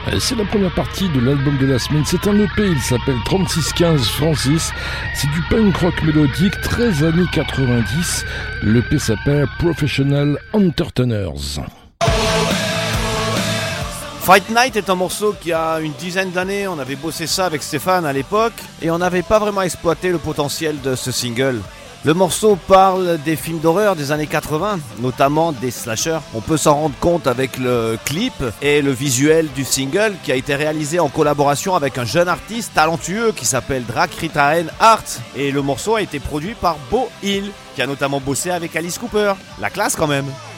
C'est la première partie de l'album de la semaine. C'est un EP, il s'appelle 3615 Francis. C'est du punk rock mélodique, 13 années 90. L'EP s'appelle Professional Entertainers. Fight Night est un morceau qui a une dizaine d'années. On avait bossé ça avec Stéphane à l'époque et on n'avait pas vraiment exploité le potentiel de ce single. Le morceau parle des films d'horreur des années 80, notamment des slashers. On peut s'en rendre compte avec le clip et le visuel du single qui a été réalisé en collaboration avec un jeune artiste talentueux qui s'appelle Drakritaren Art. Et le morceau a été produit par Beau Hill, qui a notamment bossé avec Alice Cooper. La classe quand même.